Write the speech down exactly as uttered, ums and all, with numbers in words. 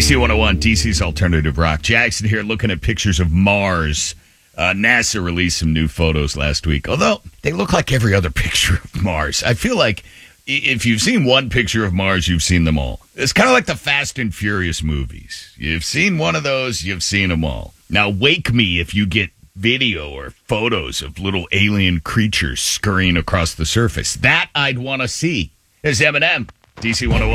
C one oh one, D C's Alternative Rock. Jackson here looking at pictures of Mars. Uh, NASA released some new photos last week, although they look like every other picture of Mars. I feel like if you've seen one picture of Mars, you've seen them all. It's kind of like the Fast and Furious movies. You've seen one of those, you've seen them all. Now, wake me if you get video or photos of little alien creatures scurrying across the surface. That I'd want to see. There's Eminem, D C one oh one.